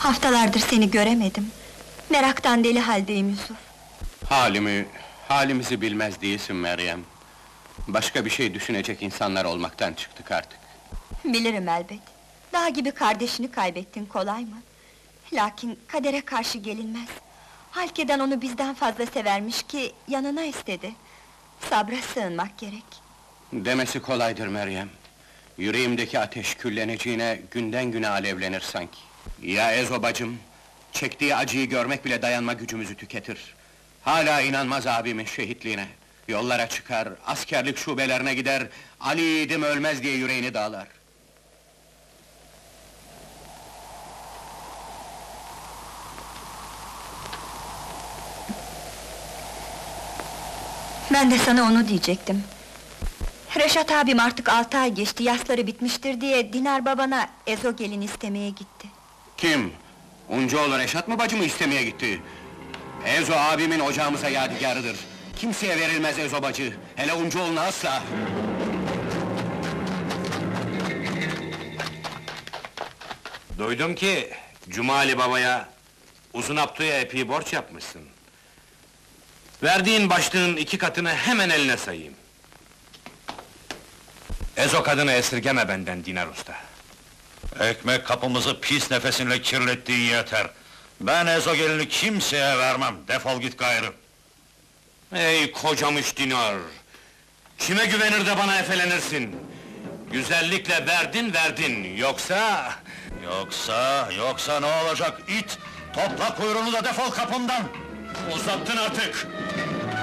Haftalardır seni göremedim. Meraktan deli haldeyim Yusuf. Halimizi bilmez değilsin Meryem. Başka bir şey düşünecek insanlar olmaktan çıktık artık. Bilirim elbet. Dağ gibi kardeşini kaybettin, kolay mı? Lakin kadere karşı gelinmez. Halkeden onu bizden fazla severmiş ki yanına istedi. Sabra sığınmak gerek. Demesi kolaydır Meryem. Yüreğimdeki ateş külleneceğine günden güne alevlenir sanki. Ya Ezo bacım, çektiği acıyı görmek bile dayanma gücümüzü tüketir. Hala inanmaz abimin şehitliğine. Yollara çıkar, askerlik şubelerine gider, Ali yiğidim ölmez diye yüreğini dağlar. Ben de sana onu diyecektim. Reşat abim artık 6 ay geçti, yasları bitmiştir diye Dinar babana Ezo gelin istemeye gitti. Kim? Uncuoğlu Reşat mı bacımı istemeye gitti? Ezo abimin ocağımıza yadigarıdır. Kimseye verilmez Ezo bacı, hele Uncuoğlu'na asla! Duydum ki, Cumali babaya, Uzun Abdu'ya epey borç yapmışsın. Verdiğin başlığın 2 katını hemen eline sayayım. Ezo kadını esirgeme benden Dinar usta. Ekmek kapımızı pis nefesinle kirlettiğin yeter. Ben Ezo gelini kimseye vermem, defol git gayrı! Ey kocamış Dinar! Kime güvenir de bana efelenirsin? Güzellikle verdin, yoksa... Yoksa ne olacak it? Topla kuyruğunu da defol kapımdan! Uzattın artık!